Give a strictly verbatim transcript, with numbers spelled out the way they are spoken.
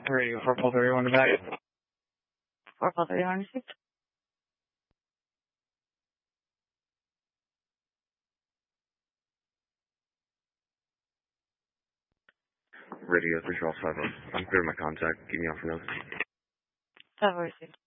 Radio four Paul thirty-one back. four Paul thirty-one. Radio three twelve five oh. I'm clear my contact. Keep me off for notes. Have received.